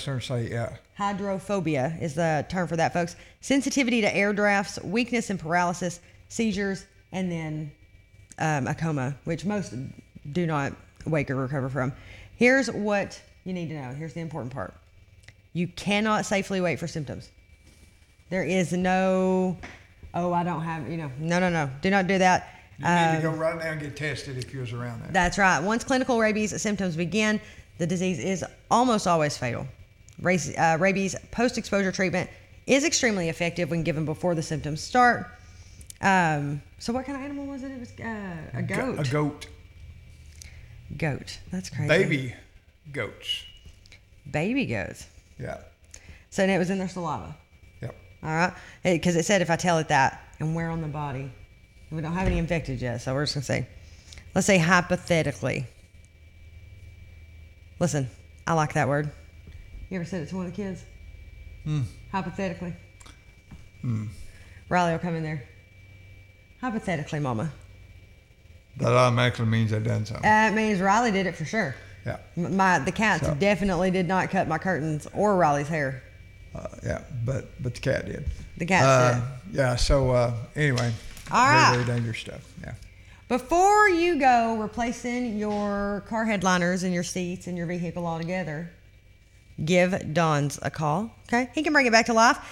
starting to say, yeah. Hydrophobia is the term for that, folks. Sensitivity to air drafts, weakness and paralysis, seizures, and then a coma, which most do not wake or recover from. Here's what you need to know. Here's the important part. You cannot safely wait for symptoms. There is no, I don't have, no. Do not do that. You need to go right now and get tested if you was around there. That's right. Once clinical rabies symptoms begin, the disease is almost always fatal. Rabies post-exposure treatment is extremely effective when given before the symptoms start. So what kind of animal was it? It was a goat. A goat. Goat. That's crazy. Baby goats. Baby goats. Yeah. So it was in their saliva. Yep. All right. Because it said if I tell it that and where on the body. We don't have any infected yet, so we're just going to say, let's say hypothetically. Listen, I like that word. You ever said it to one of the kids? Hypothetically. Riley will come in there. Hypothetically, Mama. That automatically means they've done something. It means Riley did it for sure. Yeah. The cats definitely did not cut my curtains or Riley's hair. Yeah, but the cat did. The cat did. Yeah, so anyway. All right. Very dangerous stuff, yeah. Before you go replacing your car headliners and your seats and your vehicle altogether, give Don's a call, okay? He can bring it back to life.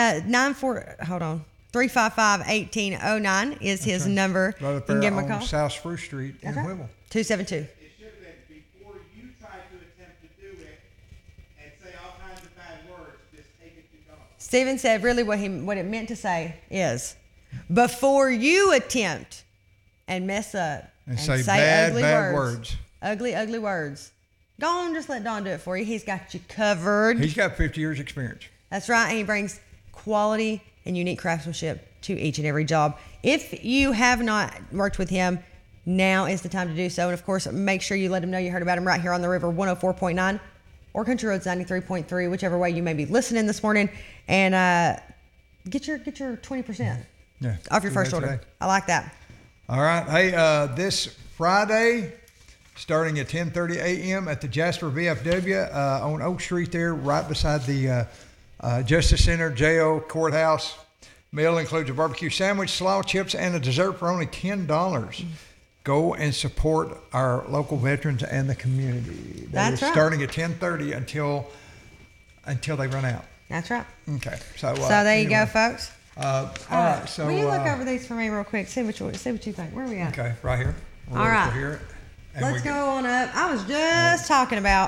355-1809 is his number. Right up you can there give him a on call. South Spruce Street in Whipple. 272. It should have been before you try to attempt to do it and say all kinds of bad words, just take it to God. Stephen said really what it meant to say is, before you attempt and mess up and say bad words. Ugly words. Go on, just let Don do it for you. He's got you covered. He's got 50 years experience. That's right. And he brings quality and unique craftsmanship to each and every job. If you have not worked with him, now is the time to do so. And of course, make sure you let him know you heard about him right here on the River 104.9 or Country Roads 93.3, whichever way you may be listening this morning. And get your 20%. Yeah, off your first order. Today. I like that. All right. Hey, this Friday, starting at 10:30 a.m. at the Jasper VFW on Oak Street there, right beside the Justice Center, jail, courthouse. Meal includes a barbecue sandwich, slaw chips, and a dessert for only $10. Go and support our local veterans and the community. That's right. Starting at 10:30 until they run out. That's right. Okay. So there you go, folks. All right, so will you look over these for me real quick? See what you think. Where are we at? Okay, right here. All right. Here, let's go on up. I was just talking about.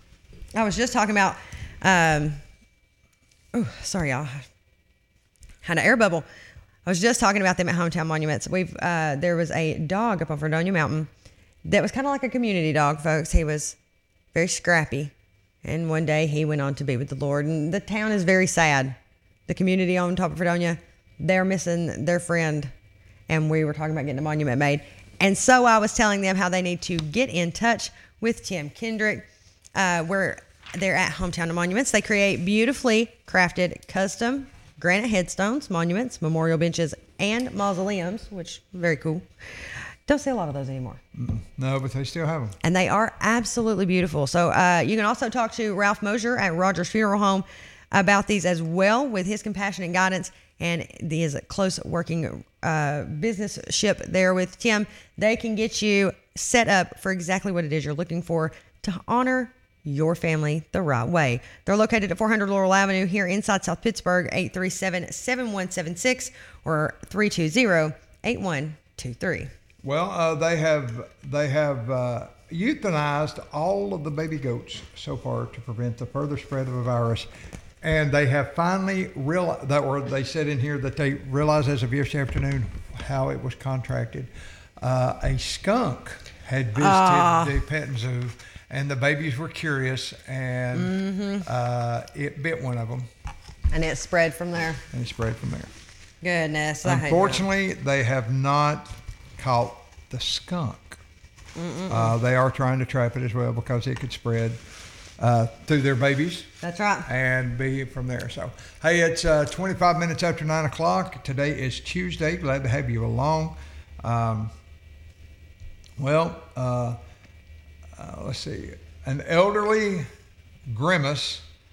Sorry, y'all. Had an air bubble. I was just talking about them at Hometown Monuments. There was a dog up on Fredonia Mountain that was kind of like a community dog, folks. He was very scrappy, and one day he went on to be with the Lord. And the town is very sad. The community on top of Fredonia, they're missing their friend, and we were talking about getting a monument made. And so I was telling them how they need to get in touch with Tim Kendrick, where they're at Hometown Monuments. They create beautifully crafted custom granite headstones, monuments, memorial benches, and mausoleums, which is very cool. Don't see a lot of those anymore. No, but they still have them. And they are absolutely beautiful. So you can also talk to Ralph Mosier at Rogers Funeral Home about these as well, with his compassion and guidance and his close working business ship there with Tim. They can get you set up for exactly what it is you're looking for to honor your family the right way. They're located at 400 Laurel Avenue here inside South Pittsburgh, 837-7176 or 320-8123. Well, they have euthanized all of the baby goats so far to prevent the further spread of the virus. And they have finally realized, or they said in here that they realized as of yesterday afternoon how it was contracted. A skunk had visited the petting zoo, and the babies were curious, and it bit one of them. And it spread from there. Goodness. Unfortunately, they have not caught the skunk. They are trying to trap it as well because it could spread through their babies. That's right. And be from there. So, hey, it's 25 minutes after 9 o'clock. Today is Tuesday. Glad to have you along. Let's see. An elderly grimace